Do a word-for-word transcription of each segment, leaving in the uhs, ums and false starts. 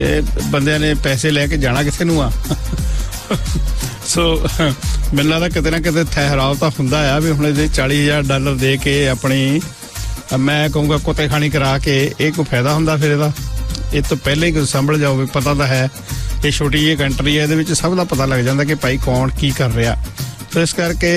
ਬੰਦਿਆਂ ਨੇ ਪੈਸੇ ਲੈ ਕੇ ਜਾਣਾ ਕਿਸੇ ਨੂੰ ਆ। ਸੋ ਮੈਨੂੰ ਲੱਗਦਾ ਕਿਤੇ ਨਾ ਕਿਤੇ ਠਹਿਰਾਵ ਤਾਂ ਹੁੰਦਾ ਆ ਵੀ ਹੁਣ ਇਹਦੇ ਚਾਲੀ ਹਜ਼ਾਰ ਡਾਲਰ ਦੇ ਕੇ ਆਪਣੀ ਮੈਂ ਕਹੂੰਗਾ ਕੁੱਤੇ ਖਾਣੀ ਕਰਾ ਕੇ ਇਹ ਕੋਈ ਫਾਇਦਾ ਹੁੰਦਾ ਫਿਰ ਇਹਦਾ? ਇਹ ਤੋਂ ਪਹਿਲਾਂ ਹੀ ਕੁਝ ਸੰਭਲ ਜਾਓ ਵੀ ਪਤਾ ਤਾਂ ਹੈ ਇਹ ਛੋਟੀ ਜਿਹੀ ਕੰਟਰੀ ਹੈ, ਇਹਦੇ ਵਿੱਚ ਸਭ ਦਾ ਪਤਾ ਲੱਗ ਜਾਂਦਾ ਕਿ ਭਾਈ ਕੌਣ ਕੀ ਕਰ ਰਿਹਾ। ਸੋ ਇਸ ਕਰਕੇ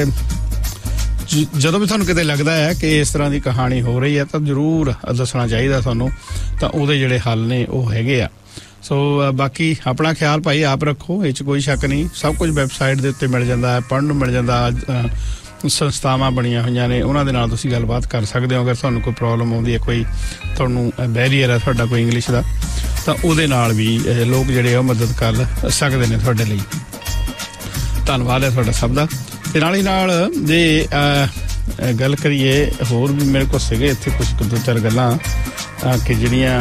ਜਦੋਂ ਵੀ ਤੁਹਾਨੂੰ ਕਿਤੇ ਲੱਗਦਾ ਹੈ ਕਿ ਇਸ ਤਰ੍ਹਾਂ ਦੀ ਕਹਾਣੀ ਹੋ ਰਹੀ ਹੈ ਤਾਂ ਜ਼ਰੂਰ ਦੱਸਣਾ ਚਾਹੀਦਾ ਤੁਹਾਨੂੰ, ਤਾਂ ਉਹਦੇ ਜਿਹੜੇ ਹੱਲ ਨੇ ਉਹ ਹੈਗੇ ਆ। ਸੋ ਬਾਕੀ ਆਪਣਾ ਖਿਆਲ ਭਾਈ ਆਪ ਰੱਖੋ, ਇਹ 'ਚ ਕੋਈ ਸ਼ੱਕ ਨਹੀਂ। ਸਭ ਕੁਝ ਵੈਬਸਾਈਟ ਦੇ ਉੱਤੇ ਮਿਲ ਜਾਂਦਾ ਹੈ, ਪੜ੍ਹਨ ਨੂੰ ਮਿਲ ਜਾਂਦਾ। ਸੰਸਥਾਵਾਂ ਬਣੀਆਂ ਹੋਈਆਂ ਨੇ, ਉਹਨਾਂ ਦੇ ਨਾਲ ਤੁਸੀਂ ਗੱਲਬਾਤ ਕਰ ਸਕਦੇ ਹੋ। ਅਗਰ ਤੁਹਾਨੂੰ ਕੋਈ ਪ੍ਰੋਬਲਮ ਆਉਂਦੀ ਹੈ, ਕੋਈ ਤੁਹਾਨੂੰ ਬੈਰੀਅਰ ਹੈ ਤੁਹਾਡਾ ਕੋਈ ਇੰਗਲਿਸ਼ ਦਾ, ਤਾਂ ਉਹਦੇ ਨਾਲ ਵੀ ਲੋਕ ਜਿਹੜੇ ਉਹ ਮਦਦ ਕਰ ਸਕਦੇ ਨੇ ਤੁਹਾਡੇ ਲਈ। ਧੰਨਵਾਦ ਹੈ ਤੁਹਾਡਾ ਸਭ ਦਾ। ਤੇ ਨਾਲ ਹੀ ਨਾਲ ਜੇ ਗੱਲ ਕਰੀਏ ਹੋਰ ਵੀ ਮੇਰੇ ਕੋਲ ਸੀਗੇ ਇੱਥੇ ਕੁਛ ਦੋ ਚਾਰ ਗੱਲਾਂ ਕਿ ਜਿਹੜੀਆਂ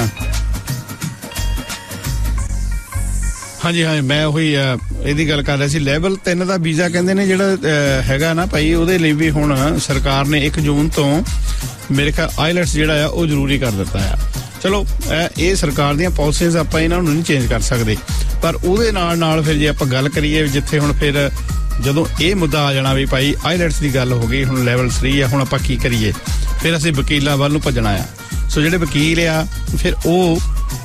ਹਾਂਜੀ ਹਾਂਜੀ ਮੈਂ ਉਹੀ ਇਹਦੀ ਗੱਲ ਕਰ ਰਿਹਾ ਸੀ। ਲੈਵਲ ਤਿੰਨ ਦਾ ਵੀਜ਼ਾ ਕਹਿੰਦੇ ਨੇ ਜਿਹੜਾ ਹੈਗਾ ਨਾ ਭਾਈ, ਉਹਦੇ ਲਈ ਵੀ ਹੁਣ ਸਰਕਾਰ ਨੇ ਇੱਕ ਜੂਨ ਤੋਂ ਮੇਰੇ ਖਿਆਲ ਆਈਲੈਟਸ ਜਿਹੜਾ ਆ ਉਹ ਜ਼ਰੂਰੀ ਕਰ ਦਿੱਤਾ ਆ। ਚਲੋ ਇਹ ਸਰਕਾਰ ਦੀਆਂ ਪਾਲਿਸੀਜ਼, ਆਪਾਂ ਇਹਨਾਂ ਨੂੰ ਨਹੀਂ ਚੇਂਜ ਕਰ ਸਕਦੇ, ਪਰ ਉਹਦੇ ਨਾਲ ਨਾਲ ਫਿਰ ਜੇ ਆਪਾਂ ਗੱਲ ਕਰੀਏ ਜਿੱਥੇ ਹੁਣ ਫਿਰ ਜਦੋਂ ਇਹ ਮੁੱਦਾ ਆ ਜਾਣਾ ਵੀ ਭਾਈ ਆਈਲੈਟਸ ਦੀ ਗੱਲ ਹੋ ਗਈ, ਹੁਣ ਲੈਵਲ ਥ੍ਰੀ ਆ, ਹੁਣ ਆਪਾਂ ਕੀ ਕਰੀਏ? ਫਿਰ ਅਸੀਂ ਵਕੀਲਾਂ ਵੱਲ ਨੂੰ ਭੱਜਣਾ ਆ। ਸੋ ਜਿਹੜੇ ਵਕੀਲ ਆ ਫਿਰ ਉਹ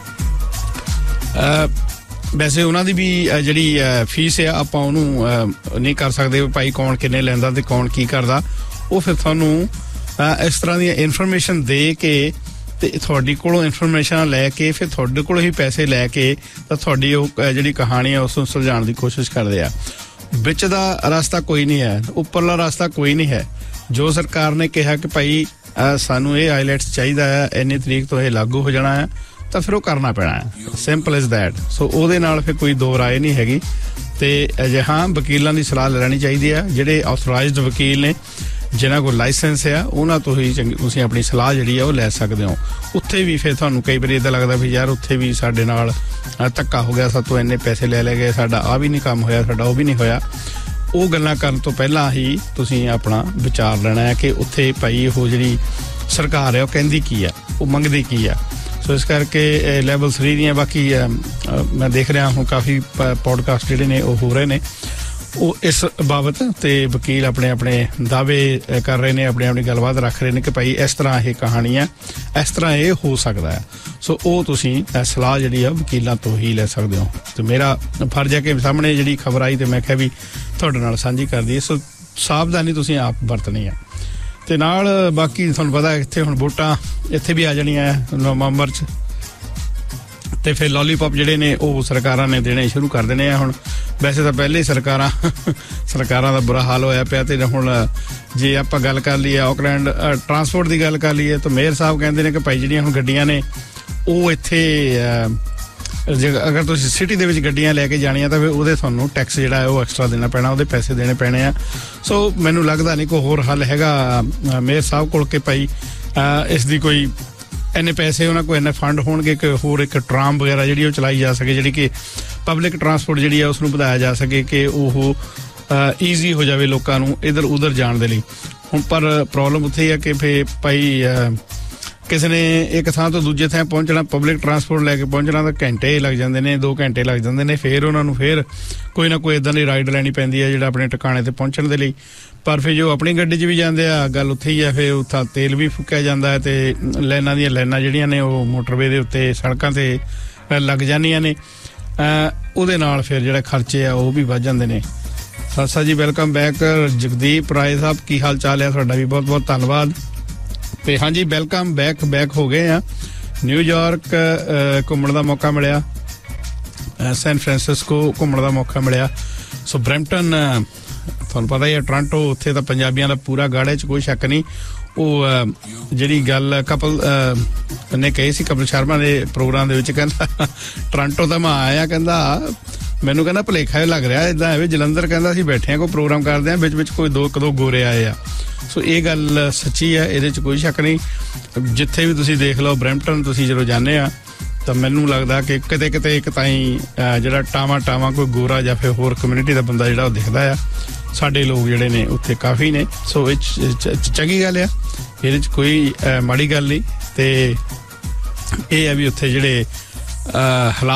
ਵੈਸੇ ਉਹਨਾਂ ਦੀ ਵੀ ਜਿਹੜੀ ਫੀਸ ਆ ਆਪਾਂ ਉਹਨੂੰ ਨਹੀਂ ਕਰ ਸਕਦੇ ਭਾਈ ਕੌਣ ਕਿੰਨੇ ਲੈਂਦਾ ਤੇ ਕੌਣ ਕੀ ਕਰਦਾ। ਉਹ ਫਿਰ ਤੁਹਾਨੂੰ ਇਸ ਤਰ੍ਹਾਂ ਦੀਆਂ ਇਨਫੋਰਮੇਸ਼ਨ ਦੇ ਕੇ ਤੇ ਤੁਹਾਡੀ ਕੋਲੋਂ ਇਨਫੋਰਮੇਸ਼ਨ ਲੈ ਕੇ ਫਿਰ ਤੁਹਾਡੇ ਕੋਲੋਂ ਹੀ ਪੈਸੇ ਲੈ ਕੇ ਤਾਂ ਤੁਹਾਡੀ ਉਹ ਜਿਹੜੀ ਕਹਾਣੀ ਆ ਉਸ ਨੂੰ ਸੁਲਝਾਉਣ ਦੀ ਕੋਸ਼ਿਸ਼ ਕਰਦੇ ਆ। ਵਿੱਚ ਦਾ ਰਸਤਾ ਕੋਈ ਨਹੀਂ ਹੈ, ਉੱਪਰਲਾ ਰਸਤਾ ਕੋਈ ਨਹੀਂ ਹੈ। ਜੋ ਸਰਕਾਰ ਨੇ ਕਿਹਾ ਕਿ ਭਾਈ ਸਾਨੂੰ ਇਹ ਆਈਲੈਟਸ ਚਾਹੀਦਾ ਹੈ, ਇੰਨੀ ਤਰੀਕ ਤੋਂ ਇਹ ਲਾਗੂ ਹੋ ਜਾਣਾ ਹੈ, ਤਾਂ ਫਿਰ ਉਹ ਕਰਨਾ ਪੈਣਾ ਹੈ। Simple is that. ਸੋ ਉਹਦੇ ਨਾਲ ਫਿਰ ਕੋਈ ਦੋ ਰਾਏ ਨਹੀਂ ਹੈਗੀ। ਤੇ ਹਾਂ, ਵਕੀਲਾਂ ਦੀ ਸਲਾਹ ਲੈਣੀ ਚਾਹੀਦੀ ਹੈ। ਜਿਹੜੇ ਆਥੋਰਾਈਜ਼ਡ ਵਕੀਲ ਨੇ, ਜਿਨ੍ਹਾਂ ਕੋਲ ਲਾਇਸੈਂਸ ਆ, ਉਹਨਾਂ ਤੋਂ ਹੀ ਚੰਗੀ ਤੁਸੀਂ ਆਪਣੀ ਸਲਾਹ ਜਿਹੜੀ ਆ ਉਹ ਲੈ ਸਕਦੇ ਹੋ। ਉੱਥੇ ਵੀ ਫਿਰ ਤੁਹਾਨੂੰ ਕਈ ਵਾਰੀ ਇੱਦਾਂ ਲੱਗਦਾ ਵੀ ਯਾਰ ਉੱਥੇ ਵੀ ਸਾਡੇ ਨਾਲ ਧੱਕਾ ਹੋ ਗਿਆ, ਸਾਤੋਂ ਇੰਨੇ ਪੈਸੇ ਲੈ ਲੈ ਗਏ, ਸਾਡਾ ਆਹ ਵੀ ਨਹੀਂ ਕੰਮ ਹੋਇਆ, ਸਾਡਾ ਉਹ ਵੀ ਨਹੀਂ ਹੋਇਆ। ਉਹ ਗੱਲਾਂ ਕਰਨ ਤੋਂ ਪਹਿਲਾਂ ਹੀ ਤੁਸੀਂ ਆਪਣਾ ਵਿਚਾਰ ਲੈਣਾ ਹੈ ਕਿ ਉੱਥੇ ਭਾਈ ਉਹ ਜਿਹੜੀ ਸਰਕਾਰ ਹੈ ਉਹ ਕਹਿੰਦੀ ਕੀ ਆ, ਉਹ ਮੰਗਦੀ ਕੀ ਆ। ਸੋ ਇਸ ਕਰਕੇ ਲੈਵਲ ਥ੍ਰੀ ਦੀਆਂ ਬਾਕੀ ਮੈਂ ਦੇਖ ਰਿਹਾ ਹੁਣ ਕਾਫੀ ਪੋਡਕਾਸਟ ਜਿਹੜੇ ਨੇ ਉਹ ਹੋ ਰਹੇ ਨੇ ਉਹ ਇਸ ਬਾਬਤ, ਤੇ ਵਕੀਲ ਆਪਣੇ ਆਪਣੇ ਦਾਅਵੇ ਕਰ ਰਹੇ ਨੇ, ਆਪਣੀ ਆਪਣੀ ਗੱਲਬਾਤ ਰੱਖ ਰਹੇ ਨੇ ਕਿ ਭਾਈ ਇਸ ਤਰ੍ਹਾਂ ਇਹ ਕਹਾਣੀ ਹੈ, ਇਸ ਤਰ੍ਹਾਂ ਇਹ ਹੋ ਸਕਦਾ ਹੈ। ਸੋ ਉਹ ਤੁਸੀਂ ਸਲਾਹ ਜਿਹੜੀ ਆ ਵਕੀਲਾਂ ਤੋਂ ਹੀ ਲੈ ਸਕਦੇ ਹੋ। ਤੇ ਮੇਰਾ ਫਰਜ਼ ਹੈ ਕਿ ਸਾਹਮਣੇ ਜਿਹੜੀ ਖਬਰ ਆਈ ਤੇ ਮੈਂ ਕਿਹਾ ਵੀ ਤੁਹਾਡੇ ਨਾਲ ਸਾਂਝੀ ਕਰਦੀ। ਸੋ ਸਾਵਧਾਨੀ ਤੁਸੀਂ ਆਪ ਵਰਤਣੀ ਆ। ਤੇ ਨਾਲ ਬਾਕੀ ਤੁਹਾਨੂੰ ਪਤਾ ਇੱਥੇ ਹੁਣ ਵੋਟਾਂ ਇੱਥੇ ਵੀ ਆ ਜਾਣੀਆਂ ਨਵੰਬਰ 'ਚ, ਤੇ ਫਿਰ ਲੋਲੀਪੌਪ ਜਿਹੜੇ ਨੇ ਉਹ ਸਰਕਾਰਾਂ ਨੇ ਦੇਣੇ ਸ਼ੁਰੂ ਕਰ ਦੇਣੇ ਆ। ਹੁਣ ਵੈਸੇ ਤਾਂ ਪਹਿਲੇ ਹੀ ਸਰਕਾਰਾਂ ਸਰਕਾਰਾਂ ਦਾ ਬੁਰਾ ਹਾਲ ਹੋਇਆ ਪਿਆ। ਤੇ ਹੁਣ ਜੇ ਆਪਾਂ ਗੱਲ ਕਰ ਲਈਏ ਆਕਲੈਂਡ ਟਰਾਂਸਪੋਰਟ ਦੀ ਗੱਲ ਕਰ ਲਈਏ ਤਾਂ ਮੇਅਰ ਸਾਹਿਬ ਕਹਿੰਦੇ ਨੇ ਕਿ ਭਾਈ ਜਿਹੜੀਆਂ ਹੁਣ ਗੱਡੀਆਂ ਨੇ ਉਹ ਇੱਥੇ ਜੇ ਅਗਰ ਤੁਸੀਂ ਸਿਟੀ ਦੇ ਵਿੱਚ ਗੱਡੀਆਂ ਲੈ ਕੇ ਜਾਣੀਆਂ ਤਾਂ ਫਿਰ ਉਹਦੇ ਤੁਹਾਨੂੰ ਟੈਕਸ ਜਿਹੜਾ ਹੈ ਉਹ ਐਕਸਟਰਾ ਦੇਣਾ ਪੈਣਾ, ਉਹਦੇ ਪੈਸੇ ਦੇਣੇ ਪੈਣੇ ਆ। ਸੋ ਮੈਨੂੰ ਲੱਗਦਾ ਨਹੀਂ ਕੋਈ ਹੋਰ ਹੱਲ ਹੈਗਾ ਮੇਅਰ ਸਾਹਿਬ ਕੋਲ ਕਿ ਭਾਈ ਇਸ ਦੀ ਕੋਈ ਇੰਨੇ ਪੈਸੇ ਉਹਨਾਂ ਕੋਲ ਇੰਨੇ ਫੰਡ ਹੋਣਗੇ ਕਿ ਹੋਰ ਇੱਕ ਟਰਾਮ ਵਗੈਰਾ ਜਿਹੜੀ ਉਹ ਚਲਾਈ ਜਾ ਸਕੇ, ਜਿਹੜੀ ਕਿ ਪਬਲਿਕ ਟਰਾਂਸਪੋਰਟ ਜਿਹੜੀ ਆ ਉਸ ਨੂੰ ਵਧਾਇਆ ਜਾ ਸਕੇ ਕਿ ਉਹ ਈਜ਼ੀ ਹੋ ਜਾਵੇ ਲੋਕਾਂ ਨੂੰ ਇੱਧਰ ਉੱਧਰ ਜਾਣ ਦੇ ਲਈ। ਹੁਣ ਪਰ ਪ੍ਰੋਬਲਮ ਉੱਥੇ ਹੀ ਆ ਕਿ ਫਿਰ ਭਾਈ ਕਿਸੇ ਨੇ ਇੱਕ ਥਾਂ ਤੋਂ ਦੂਜੇ ਥਾਂ ਪਹੁੰਚਣਾ, ਪਬਲਿਕ ਟਰਾਂਸਪੋਰਟ ਲੈ ਕੇ ਪਹੁੰਚਣਾ ਤਾਂ ਘੰਟੇ ਲੱਗ ਜਾਂਦੇ ਨੇ, ਦੋ ਘੰਟੇ ਲੱਗ ਜਾਂਦੇ ਨੇ। ਫਿਰ ਉਹਨਾਂ ਨੂੰ ਫਿਰ ਕੋਈ ਨਾ ਕੋਈ ਇੱਦਾਂ ਦੀ ਰਾਈਡ ਲੈਣੀ ਪੈਂਦੀ ਹੈ ਜਿਹੜਾ ਆਪਣੇ ਟਿਕਾਣੇ ਤੇ ਪਹੁੰਚਣ ਦੇ ਲਈ। ਪਰ ਫਿਰ ਜੋ ਆਪਣੀ ਗੱਡੀ 'ਚ ਵੀ ਜਾਂਦੇ ਆ, ਗੱਲ ਉੱਥੇ ਹੀ ਆ, ਫਿਰ ਉੱਥਾ ਤੇਲ ਵੀ ਫੂਕਿਆ ਜਾਂਦਾ ਹੈ ਤੇ ਲਾਈਨਾਂ ਦੀਆਂ ਲਾਈਨਾਂ ਜਿਹੜੀਆਂ ਨੇ ਉਹ ਮੋਟਰਵੇ ਦੇ ਉੱਤੇ ਸੜਕਾਂ ਤੇ ਲੱਗ ਜਾਂਦੀਆਂ ਨੇ। ਉਹਦੇ ਨਾਲ ਫਿਰ ਜਿਹੜੇ ਖਰਚੇ ਆ ਉਹ ਵੀ ਵੱਧ ਜਾਂਦੇ ਨੇ। ਸਾਸਾ ਜੀ ਵੈਲਕਮ ਬੈਕ। ਜਗਦੀਪ ਰਾਏ ਸਾਹਿਬ ਕੀ ਹਾਲ ਚਾਲ ਹੈ? ਤੁਹਾਡਾ ਵੀ ਬਹੁਤ ਬਹੁਤ ਧੰਨਵਾਦ। ਤੇ ਹਾਂਜੀ ਵੈਲਕਮ ਬੈਕ ਬੈਕ ਹੋ ਗਏ ਆ। ਨਿਊਯਾਰਕ ਘੁੰਮਣ ਦਾ ਮੌਕਾ ਮਿਲਿਆ, ਸੈਨ ਫਰਾਂਸਿਸਕੋ ਘੁੰਮਣ ਦਾ ਮੌਕਾ ਮਿਲਿਆ। ਸੋ ਬਰੈਂਪਟਨ ਤੁਹਾਨੂੰ ਪਤਾ ਹੀ ਹੈ, ਟੋਰਾਂਟੋ, ਉੱਥੇ ਤਾਂ ਪੰਜਾਬੀਆਂ ਦਾ ਪੂਰਾ ਗਾੜੇ 'ਚ ਕੋਈ ਸ਼ੱਕ ਨਹੀਂ। ਉਹ ਜਿਹੜੀ ਗੱਲ ਕਪਲ ਨੇ ਕਹੀ ਸੀ ਕਪਿਲ ਸ਼ਰਮਾ ਦੇ ਪ੍ਰੋਗਰਾਮ ਦੇ ਵਿੱਚ, ਕਹਿੰਦਾ ਟੋਰਾਂਟੋ ਤਾਂ ਮੈਂ ਆਇਆ, ਕਹਿੰਦਾ ਮੈਨੂੰ ਕਹਿੰਦਾ ਭੁਲੇਖਾ ਲੱਗ ਰਿਹਾ ਏਦਾਂ ਐਵੇਂ ਜਲੰਧਰ ਕਹਿੰਦਾ ਅਸੀਂ ਬੈਠੇ ਆ ਕੋਈ ਪ੍ਰੋਗਰਾਮ ਕਰਦੇ ਆ, ਵਿੱਚ ਵਿੱਚ ਕੋਈ ਦੋ ਇੱਕ ਦੋ ਗੋਰੇ ਆਏ ਆ। ਸੋ ਇਹ ਗੱਲ ਸੱਚੀ ਹੈ, ਇਹਦੇ 'ਚ ਕੋਈ ਸ਼ੱਕ ਨਹੀਂ। ਜਿੱਥੇ ਵੀ ਤੁਸੀਂ ਦੇਖ ਲਓ ਬਰੈਂਪਟਨ ਤੁਸੀਂ ਜਦੋਂ ਜਾਂਦੇ ਆ ਤਾਂ ਮੈਨੂੰ ਲੱਗਦਾ ਕਿ ਕਿਤੇ ਕਿਤੇ ਇੱਕ ਤਾਂ ਹੀ ਜਿਹੜਾ ਟਾਵਾਂ ਟਾਵਾਂ ਕੋਈ ਗੋਰਾ ਜਾਂ ਫਿਰ ਹੋਰ ਕਮਿਊਨਿਟੀ ਦਾ ਬੰਦਾ ਜਿਹੜਾ ਉਹ ਦਿਖਦਾ ਆ। ਸਾਡੇ ਲੋਕ ਜਿਹੜੇ ਨੇ ਉੱਥੇ ਕਾਫੀ ਨੇ। ਸੋ ਇਹ ਚੰਗੀ ਗੱਲ ਆ, ਇਹਦੇ 'ਚ ਕੋਈ ਮਾੜੀ ਗੱਲ ਨਹੀਂ। ਤੇ ਇਹ ਆ ਵੀ ਉੱਥੇ ਜਿਹੜੇ ਹਾਲਾਤ